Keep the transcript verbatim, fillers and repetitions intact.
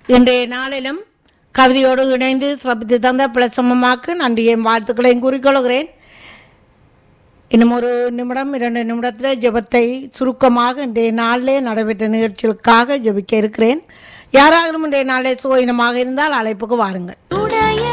இன்றைய நாளிலும் கவிதையோடு இணைந்து சிறப்பித்து தந்த பிளசமமாக்கு நன்றியையும் வாழ்த்துக்களையும் கூறிக்கொள்கிறேன். இன்னும் ஒரு நிமிடம் இரண்டு நிமிடத்தில் ஜெபத்தை சுருக்கமாக இன்றைய நாளிலே நடைபெற்ற நிகழ்ச்சிகளுக்காக ஜெபிக்க இருக்கிறேன். யாராவது இன்றைய நாளிலே சுயினமாக இருந்தால் அழைப்புக்கு வாருங்கள்.